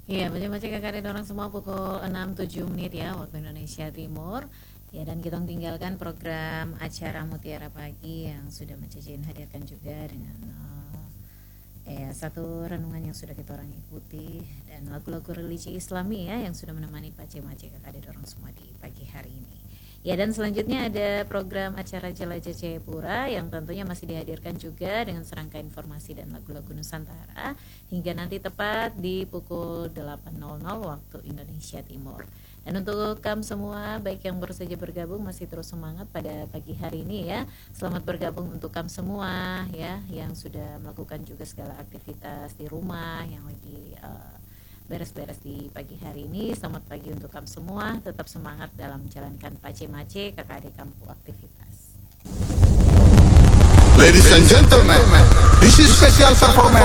Iya, baca-baca kakak ada orang semua pukul 6.07 ya waktu Indonesia Timur. Ya, dan kita tinggalkan program acara Mutiara Pagi yang sudah Macecin hadirkan juga dengan satu renungan yang sudah kita orang ikuti dan lagu-lagu religi Islami ya yang sudah menemani Pace-Mace kakak ada orang semua di pagi hari ini. Ya, dan selanjutnya ada program acara Jelajah Jayapura yang tentunya masih dihadirkan juga dengan serangkaian informasi dan lagu-lagu Nusantara hingga nanti tepat di pukul 8.00 waktu Indonesia Timur. Dan untuk kamu semua baik yang baru saja bergabung masih terus semangat pada pagi hari ini ya. Selamat bergabung untuk kamu semua ya yang sudah melakukan juga segala aktivitas di rumah yang lagi beres-beres di pagi hari ini. Selamat pagi untuk kamu semua, tetap semangat dalam menjalankan Pace-Mace kakak adik kamu aktivitas. Ladies and gentlemen, this is special performance